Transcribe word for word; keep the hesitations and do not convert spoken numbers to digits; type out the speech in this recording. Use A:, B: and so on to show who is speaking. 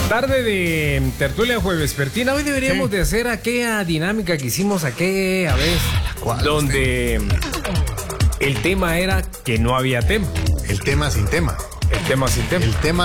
A: Tarde de tertulia juevespertina. Hoy deberíamos sí. de hacer aquella dinámica que hicimos aquella vez, donde el tema era que no había tema.
B: El tema sin tema.
A: El tema sin tema.
B: El tema